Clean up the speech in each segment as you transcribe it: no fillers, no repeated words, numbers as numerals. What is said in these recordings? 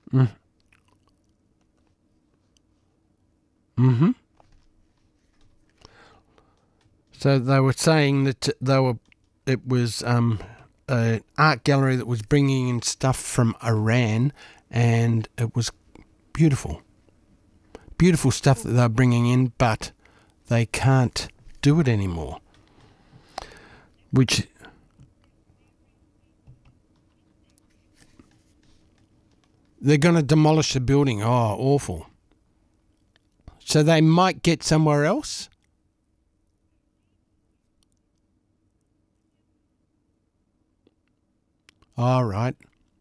Mm. Mm-hmm. So they were saying that it was an art gallery that was bringing in stuff from Iran, and it was beautiful. Beautiful stuff that they're bringing in, but they can't do it anymore. Which they're going to demolish the building. Oh, awful. So they might get somewhere else? All right.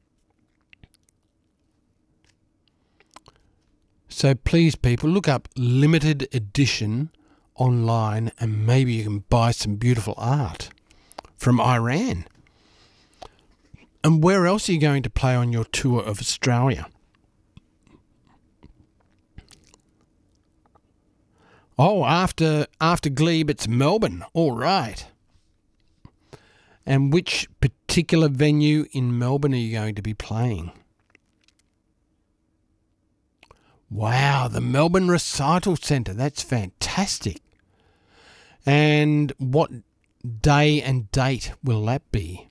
So please, people, look up limited edition online and maybe you can buy some beautiful art from Iran. And where else are you going to play on your tour of Australia? Oh, after Glebe, it's Melbourne. All right. And which particular venue in Melbourne are you going to be playing? Wow, the Melbourne Recital Centre. That's fantastic. And what day and date will that be?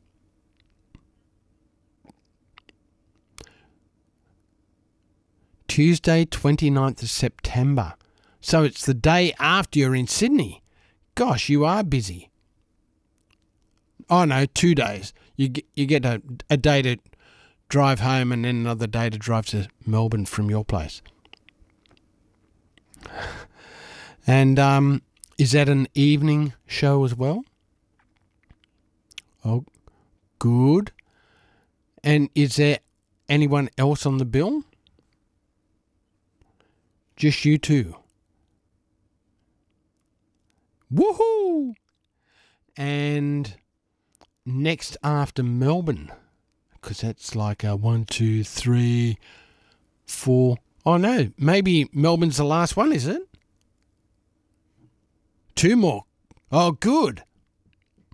Tuesday, 29th of September. So it's the day after you're in Sydney. Gosh, you are busy. Oh, no, 2 days. You get a day to drive home and then another day to drive to Melbourne from your place. And is that an evening show as well? Oh, good. And is there anyone else on the bill? Just you two. Woohoo! And next after Melbourne, because that's like a 1, 2, 3, 4. Oh no, maybe Melbourne's the last one, is it? 2 more. Oh, good.